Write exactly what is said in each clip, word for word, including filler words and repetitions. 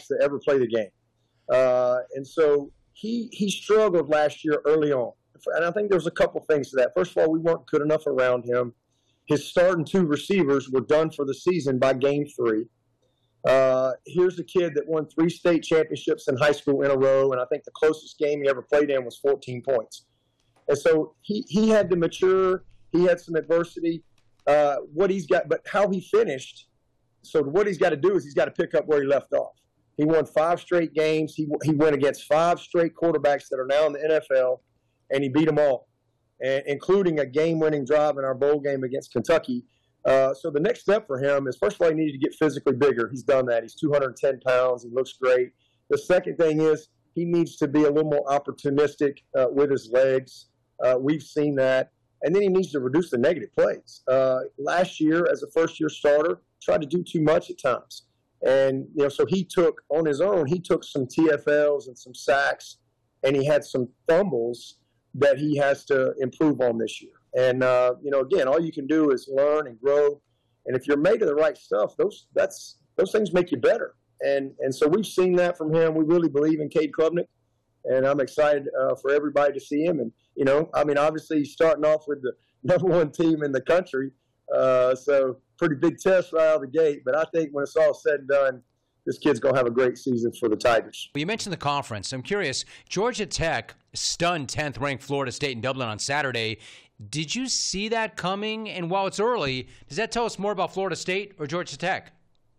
to ever play the game. Uh, and so he he struggled last year early on. And I think there was a couple things to that. First of all, we weren't good enough around him. His starting two receivers were done for the season by game three. Uh, here's a kid that won three state championships in high school in a row, and I think the closest game he ever played in was fourteen points. And so he, he had to mature. He had some adversity. Uh, what he's got, but how he finished. So what he's got to do is he's got to pick up where he left off. He won five straight games. He he went against five straight quarterbacks that are now in the N F L, and he beat them all, and, including a game-winning drive in our bowl game against Kentucky. Uh, so the next step for him is, first of all, he needed to get physically bigger. He's done that. He's two hundred ten pounds. He looks great. The second thing is he needs to be a little more opportunistic uh, with his legs. Uh, we've seen that. And then he needs to reduce the negative plays. Uh, last year, as a first-year starter, tried to do too much at times. And, you know, so he took, on his own, he took some T F Ls and some sacks, and he had some fumbles that he has to improve on this year. And, uh, you know, again, all you can do is learn and grow. And if you're made of the right stuff, those that's those things make you better. And and so we've seen that from him. We really believe in Cade Klubnik, and I'm excited uh, for everybody to see him. And, you know, I mean, obviously he's starting off with the number one team in the country, uh, so pretty big test right out of the gate. But I think when it's all said and done, this kid's going to have a great season for the Tigers. Well, you mentioned the conference. I'm curious, Georgia Tech stunned tenth-ranked Florida State in Dublin on Saturday. Did you see that coming? And while it's early, does that tell us more about Florida State or Georgia Tech?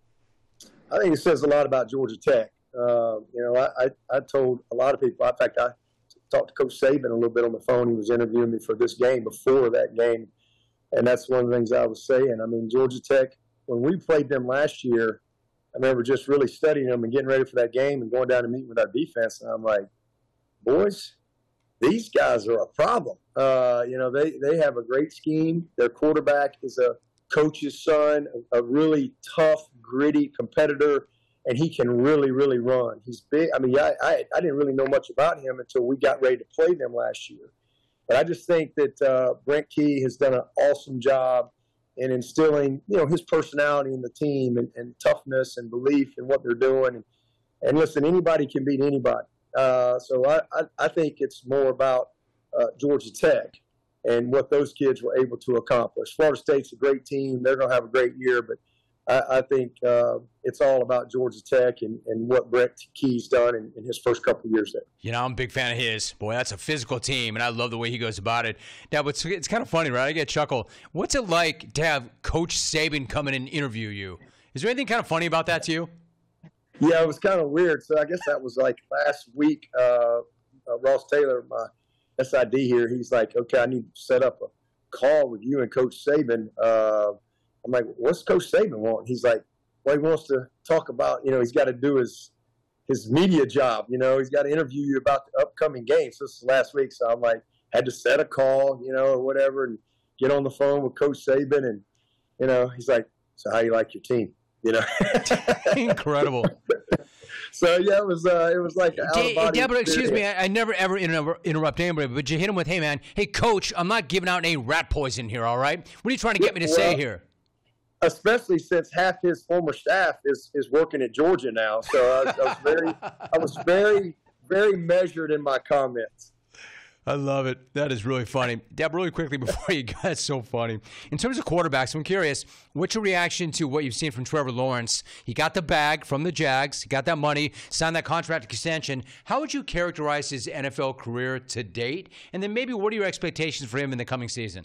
I think it says a lot about Georgia Tech. Uh, you know, I, I, I told a lot of people, in fact, I talked to Coach Saban a little bit on the phone. He was interviewing me for this game before that game, and that's one of the things I was saying. I mean, Georgia Tech, when we played them last year, I remember just really studying them and getting ready for that game and going down and meeting with our defense, and I'm like, boys, these guys are a problem. Uh, you know, they, they have a great scheme. Their quarterback is a coach's son, a, a really tough, gritty competitor, and he can really, really run. He's big. I mean, I, I, I didn't really know much about him until we got ready to play them last year. But I just think that uh, Brent Key has done an awesome job in instilling, you know, his personality in the team and, and toughness and belief in what they're doing. And, and listen, anybody can beat anybody. Uh, so I, I, I think it's more about uh, Georgia Tech and what those kids were able to accomplish. Florida State's a great team. They're going to have a great year, but I, I think uh, it's all about Georgia Tech and, and what Brett Key's done in, in his first couple of years there. You know, I'm a big fan of his. Boy, that's a physical team, and I love the way he goes about it. Now, but it's, it's kind of funny, right? I get a chuckle. What's it like to have Coach Saban come in and interview you? Is there anything kind of funny about that to you? Yeah, it was kind of weird. So I guess that was like last week. Uh, uh, Ross Taylor, my S I D here, he's like, okay, I need to set up a call with you and Coach Saban. Uh, I'm like, what's Coach Saban want? He's like, well, he wants to talk about, you know, he's got to do his his media job. You know, he's got to interview you about the upcoming games. So this is last week. So I'm like, had to set a call, you know, or whatever, and get on the phone with Coach Saban. And, you know, he's like, so how do you like your team? You know, incredible. So yeah, it was uh, it was like out of body. Deborah, excuse me, I, I never ever inter- interrupt anybody, but you hit him with, "Hey man, hey coach, I'm not giving out any rat poison here, all right? What are you trying to get me to well, say here?" Especially since half his former staff is is working at Georgia now, so I was, I was very I was very very measured in my comments. I love it. That is really funny. Deb, really quickly before you go, that's so funny. In terms of quarterbacks, I'm curious, what's your reaction to what you've seen from Trevor Lawrence? He got the bag from the Jags. He got that money, signed that contract extension. How would you characterize his N F L career to date? And then maybe what are your expectations for him in the coming season?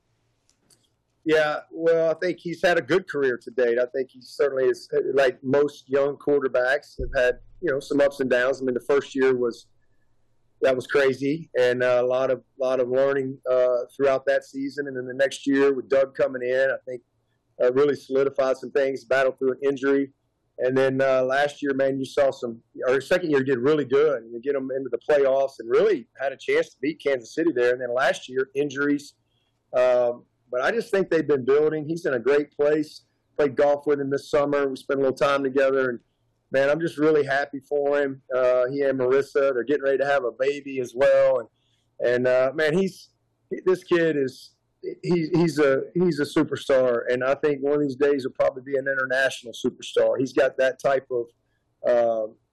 Yeah, well, I think he's had a good career to date. I think he certainly is, like most young quarterbacks, have had, you know, some ups and downs. I mean, the first year was that was crazy, and uh, a lot of lot of learning uh, throughout that season. And then the next year with Doug coming in, I think uh, really solidified some things, battled through an injury. And then uh, last year, man, you saw some – or second year, did really good. And you get them into the playoffs and really had a chance to beat Kansas City there. And then last year, injuries. Um, but I just think they've been building. He's in a great place. Played golf with him this summer. We spent a little time together, and man, I'm just really happy for him. Uh, he and Marissa, they're getting ready to have a baby as well. And, and uh, man, he's this kid is he, he's a he's a superstar. And I think one of these days he'll probably be an international superstar. He's got that type of Um,